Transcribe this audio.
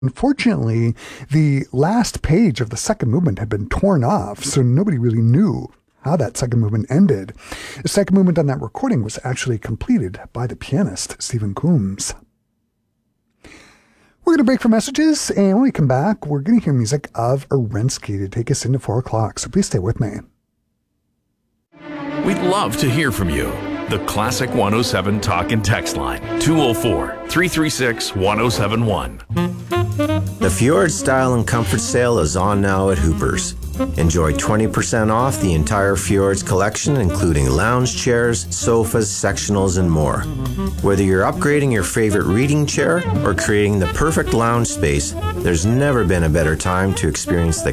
Unfortunately, the last page of the second movement had been torn off, so nobody really knew how that second movement ended. The second movement on that recording was actually completed by the pianist, Stephen Coombs. We're going to break for messages, and when we come back, we're going to hear music of Arensky to take us into 4 o'clock, so please stay with me. We'd love to hear from you. The Classic 107 Talk and Text Line, 204-336-1071. The Fjord Style and Comfort Sale is on now at Hooper's. Enjoy 20% off the entire Fjords collection, including lounge chairs, sofas, sectionals, and more. Whether you're upgrading your favorite reading chair or creating the perfect lounge space, there's never been a better time to experience the